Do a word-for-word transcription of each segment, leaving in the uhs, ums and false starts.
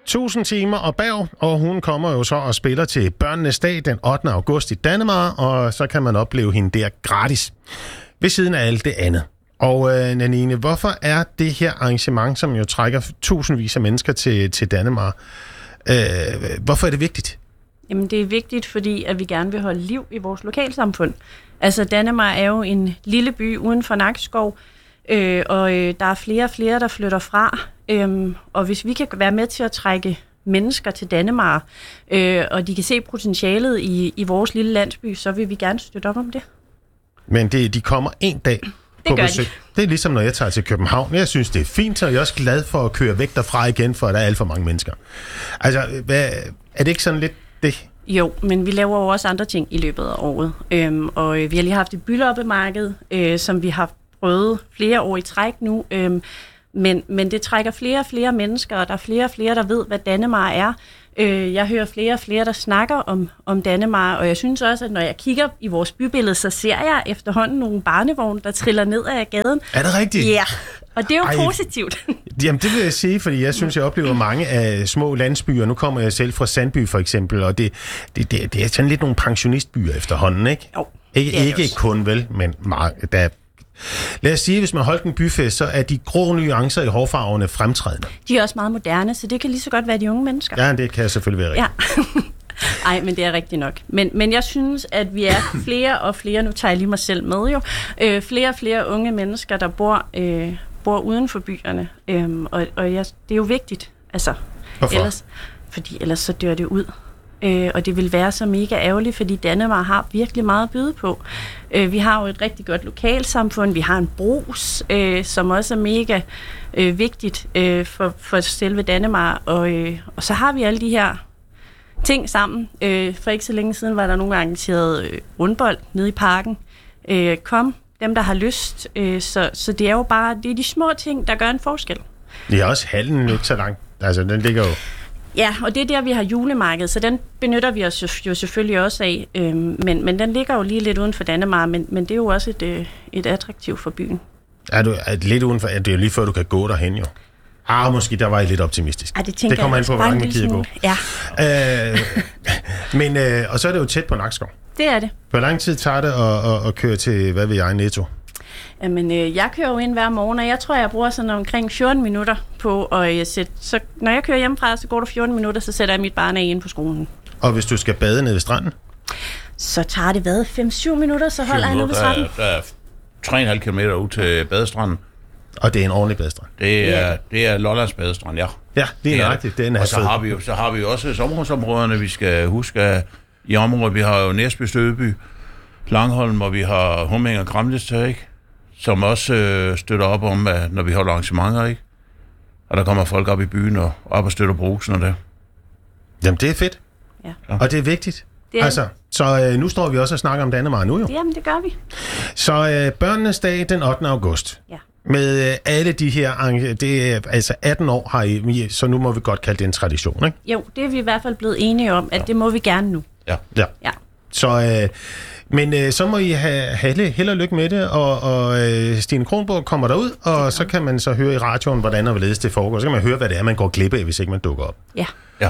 tusind timer og bag, og hun kommer jo så og spiller til Børnenes Dag den ottende august i Dannemare, og så kan man opleve hende der gratis, ved siden af alt det andet. Og øh, Nanine, hvorfor er det her arrangement, som jo trækker tusindvis af mennesker til, til Dannemare, øh, hvorfor er det vigtigt? Jamen det er vigtigt, fordi at vi gerne vil holde liv i vores lokalsamfund. Altså Dannemare er jo en lille by uden for Nakskov, øh, og øh, der er flere og flere, der flytter fra. Øh, og hvis vi kan være med til at trække mennesker til Dannemare, øh, og de kan se potentialet i, i vores lille landsby, så vil vi gerne støtte op om det. Men det, de kommer en dag på besøg. De. Det er ligesom, når jeg tager til København. Jeg synes, det er fint, og jeg er også glad for at køre væk derfra igen, for der er alt for mange mennesker. Altså, hvad, er det ikke sådan lidt det? Jo, men vi laver jo også andre ting i løbet af året. Øhm, og vi har lige haft et byloppemarked, øh, som vi har prøvet flere år i træk nu. Øhm, men, men det trækker flere og flere mennesker, og der er flere og flere, der ved, hvad Dannemare er. Øh, jeg hører flere og flere, der snakker om, om Dannemare, og jeg synes også, at når jeg kigger i vores bybillede, så ser jeg efterhånden nogle barnevogne, der triller ned ad gaden. Er det rigtigt? Ja, og det er jo Ej. positivt. Jamen, det vil jeg sige, fordi jeg synes, jeg oplever mange af små landsbyer. Nu kommer jeg selv fra Sandby, for eksempel, og det, det, det, det er sådan lidt nogle pensionistbyer efterhånden, ikke? Jo, ikke ikke kun vel, men meget. Der, lad os sige, hvis man holdt en byfest, så er de grå nuancer i hårfarverne fremtrædende. De er også meget moderne, så det kan lige så godt være de unge mennesker. Ja, det kan selvfølgelig være rigtigt. Ja. Ej, men det er rigtigt nok. Men, men jeg synes, at vi er flere og flere, nu tager jeg lige mig selv med jo, øh, flere og flere unge mennesker, der bor, øh, bor uden for byerne. Øhm, og og jeg, det er jo vigtigt. Altså, hvorfor? Ellers, fordi ellers så dør det ud. Øh, og det vil være så mega ærgerligt, fordi Dannemare har virkelig meget at byde på. Øh, vi har jo et rigtig godt lokalsamfund, vi har en brus, øh, som også er mega øh, vigtigt øh, for, for selve Dannemare, og, øh, og så har vi alle de her ting sammen. Øh, for ikke så længe siden var der nogle arrangeret øh, rundbold nede i parken. Øh, kom, dem der har lyst. Øh, så, så det er jo bare, det er de små ting, der gør en forskel. Det er også hallen ikke så langt. Altså, den ligger jo... Ja, og det er der, vi har julemarked, så den benytter vi os jo selvfølgelig også af. Øhm, men, men den ligger jo lige lidt uden for Dannemare, men, men det er jo også et, øh, et attraktiv for byen. Er du er lidt uden for... Det er jo lige før, du kan gå derhen, jo. Ah, måske der var jeg lidt optimistisk. Ej, det tænker det kommer jeg an på, hvor langt man gider gå. Ja. Øh, men, øh, og så er det jo tæt på Nakskov. Det er det. Hvor lang tid tager det at, at, at køre til, hvad ved jeg, Netto? Jamen, øh, jeg kører jo ind hver morgen, og jeg tror, jeg bruger sådan omkring fjorten minutter på at sætte... Så når jeg kører hjemmefra, så går der fjorten minutter, så sætter jeg mit barn af ind på skolen. Og hvis du skal bade nede ved stranden? Så tager det hvad? fem syv minutter, så holder jeg nede ved stranden. Der er tre komma fem kilometer ud til badestranden. Og det er en ordentlig badestrand? Det er, det er Lollands badestrand, ja. Ja, det er rigtigt. Den er og så fed. har, vi jo, så har vi jo også sommerhusområderne, vi skal huske, at i området, vi har jo Næsby, Stødeby, Langholm, og vi har Humming og Gramlistad, ikke? Som også øh, støtter op om, at når vi holder arrangementer, ikke? Og der kommer folk op i byen og op og støtter brusen og det. Jamen, det er fedt. Ja. Og det er vigtigt. Det er altså, så øh, nu står vi også og snakker om Dannemare nu, jo. Jamen, det gør vi. Så øh, Børnenes Dag den ottende august. Ja. Med øh, alle de her... Det er altså atten år, har I, så nu må vi godt kalde det en tradition, ikke? Jo, det er vi i hvert fald blevet enige om, at ja. det må vi gerne nu. Ja. Ja. ja. Så... Øh, Men øh, så må I have held og lykke med det, og, og øh, Stine Kronborg kommer derud, og så kan man så høre i radioen, hvordan og hvorledes det foregår. Så kan man høre, hvad det er, man går glip af, hvis ikke man dukker op. Ja. Ja.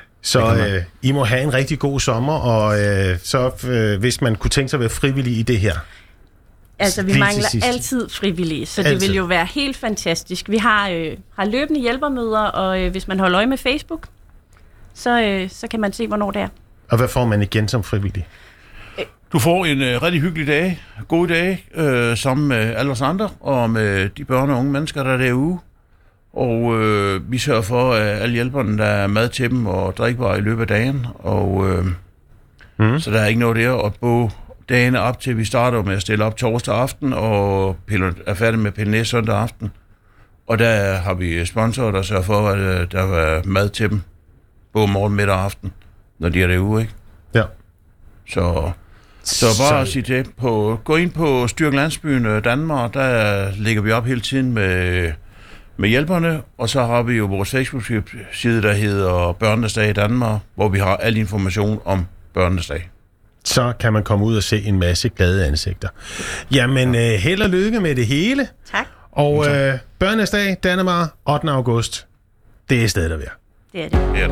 Så øh, I må have en rigtig god sommer, og øh, så øh, hvis man kunne tænke sig at være frivillig i det her. Altså, vi mangler altid frivillige, så altid. Det vil jo være helt fantastisk. Vi har, øh, har løbende hjælpermøder, og øh, hvis man holder øje med Facebook, så, øh, så kan man se, hvornår det er. Og hvad får man igen som frivillig? Du får en øh, rigtig hyggelig dag, god dag, øh, sammen med alle os andre, og med de børn og unge mennesker, der er derude. Og øh, vi sørger for, at alle hjælperne, der er mad til dem og drikvarer i løbet af dagen. Og, øh, mm. Så der er ikke noget der, og på dagene op til, vi starter med at stille op torsdag aften, og er færdige med P N S søndag aften. Og der har vi sponsorer, der sørger for, at der er mad til dem, både morgen, middag og aften, når de er derude, ikke? Ja. Så... Så bare at sige til, på, gå ind på Styrk Landsbyen Danmark, der ligger vi op hele tiden med, med hjælperne, og så har vi jo vores Facebook-side, der hedder Børnenes Dag i Danmark, hvor vi har al information om Børnenes Dag. Så kan man komme ud og se en masse glade ansigter. Jamen, ja. øh, held og lykke med det hele. Tak. Og øh, Børnenes Dag, Dannemare, ottende august, det er stedet at være. Det er det. Det er det.